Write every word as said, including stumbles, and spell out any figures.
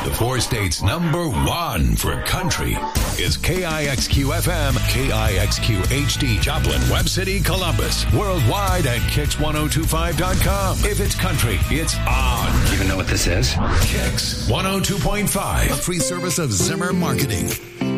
The four states number one for country is K I X Q F M, K I X Q H D, Joplin, Webb City, Columbus. Worldwide at Kix ten twenty-five dot com. If it's country, it's on. Do you even know what this is? Kix one oh two point five. A free service of Zimmer Marketing.